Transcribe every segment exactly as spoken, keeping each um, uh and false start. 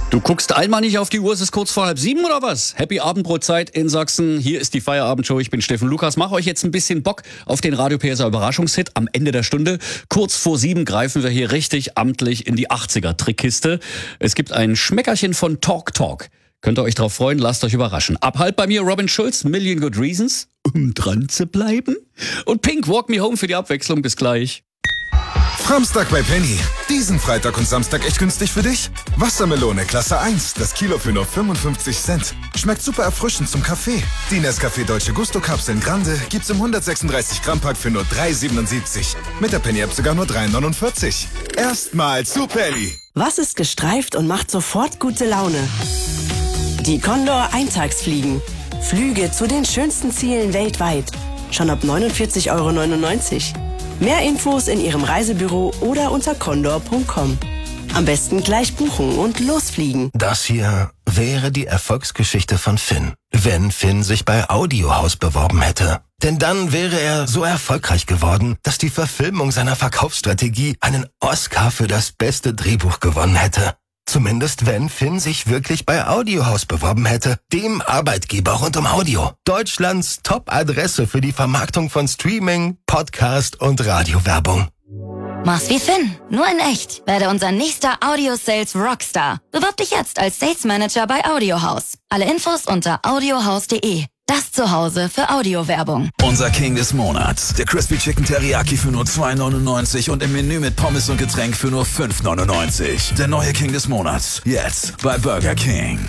Du guckst einmal nicht auf die Uhr, es ist kurz vor halb sieben oder was? Happy Abendbrotzeit in Sachsen. Hier ist die Feierabendshow. Ich bin Steffen Lukas. Mach euch jetzt ein bisschen Bock auf den Radio P S R Überraschungshit am Ende der Stunde. Kurz vor sieben greifen wir hier richtig amtlich in die achtziger-Trickkiste. Es gibt ein Schmeckerchen von Talk Talk. Könnt ihr euch drauf freuen, lasst euch überraschen. Ab halb bei mir Robin Schulz, Million Good Reasons, um dran zu bleiben. Und Pink, Walk Me Home für die Abwechslung. Bis gleich. Samstag bei Penny. Diesen Freitag und Samstag echt günstig für dich? Wassermelone Klasse eins, das Kilo für nur fünfundfünfzig Cent. Schmeckt super erfrischend zum Kaffee. Die Nescafé Deutsche Gusto Kapseln Grande gibt's im hundertsechsunddreißig Gramm Pack für nur drei siebenundsiebzig. Mit der Penny App sogar nur drei neunundvierzig. Erstmal zu Penny. Was ist gestreift und macht sofort gute Laune? Die Condor Eintagsfliegen. Flüge zu den schönsten Zielen weltweit. Schon ab neunundvierzig Euro neunundneunzig. Mehr Infos in Ihrem Reisebüro oder unter condor punkt com. Am besten gleich buchen und losfliegen. Das hier wäre die Erfolgsgeschichte von Finn, wenn Finn sich bei Audiohaus beworben hätte. Denn dann wäre er so erfolgreich geworden, dass die Verfilmung seiner Verkaufsstrategie einen Oscar für das beste Drehbuch gewonnen hätte. Zumindest wenn Finn sich wirklich bei Audiohaus beworben hätte, dem Arbeitgeber rund um Audio. Deutschlands Top-Adresse für die Vermarktung von Streaming, Podcast und Radiowerbung. Mach's wie Finn, nur in echt. Werde unser nächster Audio-Sales Rockstar. Bewirb dich jetzt als Sales Manager bei Audiohaus. Alle Infos unter audiohaus punkt de. Das Zuhause für Audiowerbung. Unser King des Monats. Der Crispy Chicken Teriyaki für nur zwei neunundneunzig und im Menü mit Pommes und Getränk für nur fünf neunundneunzig. Der neue King des Monats. Jetzt bei Burger King.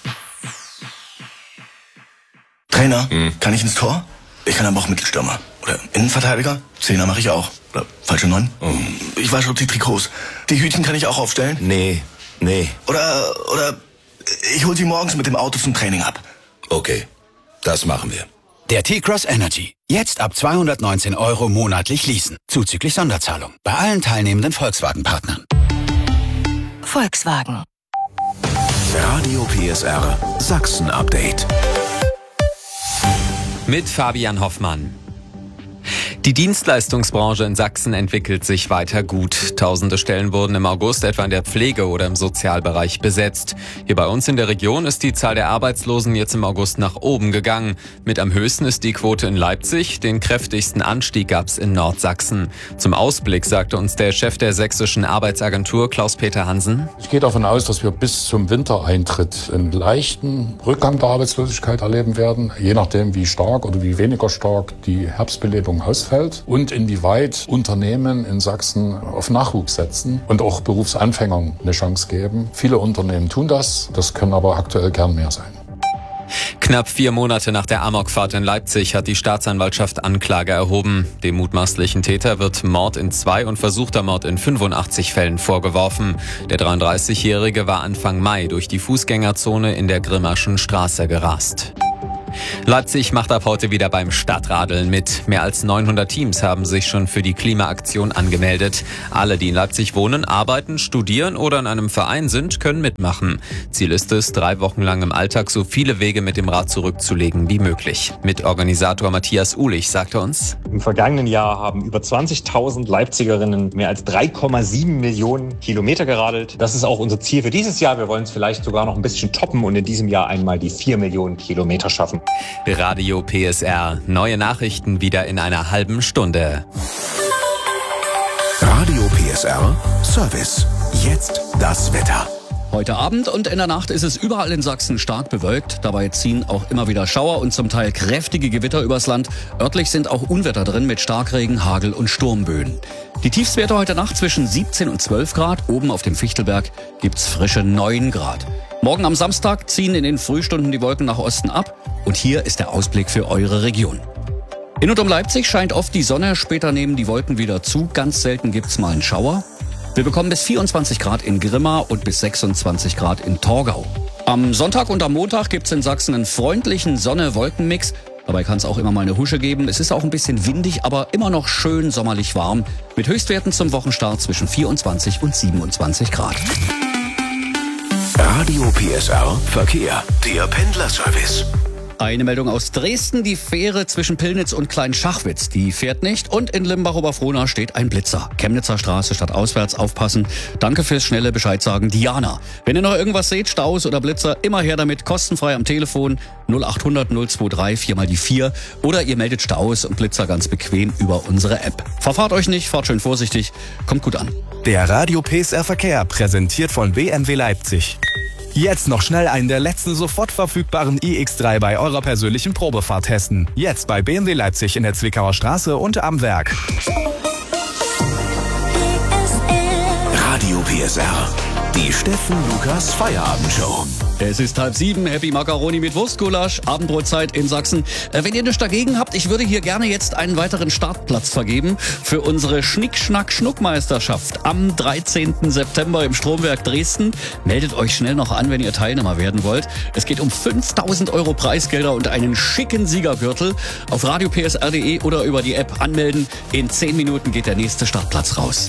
Trainer, hm. kann ich ins Tor? Ich kann aber auch Mittelstürmer. Oder Innenverteidiger? Zehner mache ich auch. Oder falsche Neun? Hm. Ich wasche die Trikots. Die Hütchen kann ich auch aufstellen? Nee, nee. Oder, oder ich hol sie morgens mit dem Auto zum Training ab. Okay. Das machen wir. Der T-Cross Energy. Jetzt ab zweihundertneunzehn Euro monatlich leasen. Zuzüglich Sonderzahlung. Bei allen teilnehmenden Volkswagen-Partnern. Volkswagen. Radio P S R Sachsen Update. Mit Fabian Hoffmann. Die Dienstleistungsbranche in Sachsen entwickelt sich weiter gut. Tausende Stellen wurden im August etwa in der Pflege oder im Sozialbereich besetzt. Hier bei uns in der Region ist die Zahl der Arbeitslosen jetzt im August nach oben gegangen. Mit am höchsten ist die Quote in Leipzig. Den kräftigsten Anstieg gab's in Nordsachsen. Zum Ausblick sagte uns der Chef der sächsischen Arbeitsagentur Klaus-Peter Hansen. Ich gehe davon aus, dass wir bis zum Wintereintritt einen leichten Rückgang der Arbeitslosigkeit erleben werden. Je nachdem, wie stark oder wie weniger stark die Herbstbelebung ausfällt. Und inwieweit Unternehmen in Sachsen auf Nachwuchs setzen und auch Berufsanfängern eine Chance geben. Viele Unternehmen tun das, das können aber aktuell gern mehr sein. Knapp vier Monate nach der Amokfahrt in Leipzig hat die Staatsanwaltschaft Anklage erhoben. Dem mutmaßlichen Täter wird Mord in zwei und versuchter Mord in fünfundachtzig Fällen vorgeworfen. Der dreiunddreißigjährige war Anfang Mai durch die Fußgängerzone in der Grimmerschen Straße gerast. Leipzig macht ab heute wieder beim Stadtradeln mit. Mehr als neunhundert Teams haben sich schon für die Klimaaktion angemeldet. Alle, die in Leipzig wohnen, arbeiten, studieren oder in einem Verein sind, können mitmachen. Ziel ist es, drei Wochen lang im Alltag so viele Wege mit dem Rad zurückzulegen wie möglich. Mitorganisator Matthias Uhlich sagte uns: Im vergangenen Jahr haben über zwanzigtausend Leipzigerinnen mehr als drei Komma sieben Millionen Kilometer geradelt. Das ist auch unser Ziel für dieses Jahr. Wir wollen es vielleicht sogar noch ein bisschen toppen und in diesem Jahr einmal die vier Millionen Kilometer schaffen. Radio P S R. Neue Nachrichten wieder in einer halben Stunde. Radio P S R Service. Jetzt das Wetter. Heute Abend und in der Nacht ist es überall in Sachsen stark bewölkt. Dabei ziehen auch immer wieder Schauer und zum Teil kräftige Gewitter übers Land. Örtlich sind auch Unwetter drin mit Starkregen, Hagel und Sturmböen. Die Tiefstwerte heute Nacht zwischen siebzehn und zwölf Grad. Oben auf dem Fichtelberg gibt's frische neun Grad. Morgen am Samstag ziehen in den Frühstunden die Wolken nach Osten ab. Und hier ist der Ausblick für eure Region. In und um Leipzig scheint oft die Sonne, später nehmen die Wolken wieder zu. Ganz selten gibt's mal einen Schauer. Wir bekommen bis vierundzwanzig Grad in Grimma und bis sechsundzwanzig Grad in Torgau. Am Sonntag und am Montag gibt's in Sachsen einen freundlichen Sonne-Wolken-Mix. Dabei kann es auch immer mal eine Husche geben. Es ist auch ein bisschen windig, aber immer noch schön sommerlich warm. Mit Höchstwerten zum Wochenstart zwischen vierundzwanzig und siebenundzwanzig Grad. Radio P S R Verkehr. Der Pendlerservice. Eine Meldung aus Dresden. Die Fähre zwischen Pillnitz und Kleinschachwitz, die fährt nicht. Und in Limbach-Oberfrohna steht ein Blitzer. Chemnitzer Straße statt auswärts aufpassen. Danke fürs schnelle Bescheid sagen, Diana. Wenn ihr noch irgendwas seht, Staus oder Blitzer, immer her damit. Kostenfrei am Telefon null acht hundert null zwei drei vier mal die vier. Oder ihr meldet Staus und Blitzer ganz bequem über unsere App. Verfahrt euch nicht, fahrt schön vorsichtig. Kommt gut an. Der Radio P S R Verkehr, präsentiert von B M W Leipzig. Jetzt noch schnell einen der letzten sofort verfügbaren i X drei bei eurer persönlichen Probefahrt testen. Jetzt bei B M W Leipzig in der Zwickauer Straße und am Werk. Radio P S R. Die Steffen Lukas Feierabendshow. Es ist halb sieben, Happy Macaroni mit Wurstgulasch, Abendbrotzeit in Sachsen. Äh, wenn ihr nichts dagegen habt, ich würde hier gerne jetzt einen weiteren Startplatz vergeben für unsere Schnick-Schnack-Schnuck-Meisterschaft am dreizehnten September im Stromwerk Dresden. Meldet euch schnell noch an, wenn ihr Teilnehmer werden wollt. Es geht um fünftausend Euro Preisgelder und einen schicken Siegergürtel. Auf radio p s r punkt d e oder über die App anmelden. In zehn Minuten geht der nächste Startplatz raus.